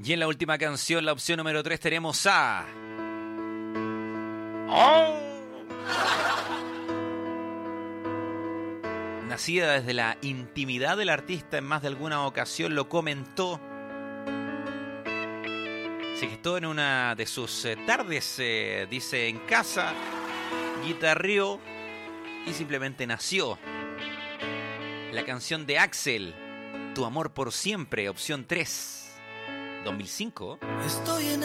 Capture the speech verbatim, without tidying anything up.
Y en la última canción, la opción número tres, tenemos a... ¡Oh! Nacida desde la intimidad del artista, en más de alguna ocasión lo comentó. Se gestó en una de sus eh, tardes, eh, dice, en casa, guitarrió y simplemente nació. La canción de Axel, Tu amor por siempre, opción tres, dos mil cinco. Estoy en